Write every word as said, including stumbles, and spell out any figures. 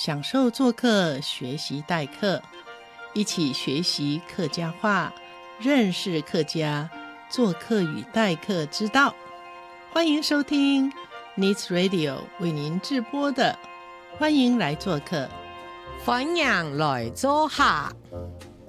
享受做客，学习代课，一起学习客家话，认识客家，做客与代课之道。欢迎收听 Needs Radio 为您直播的，欢迎来做客， 欢迎来做客。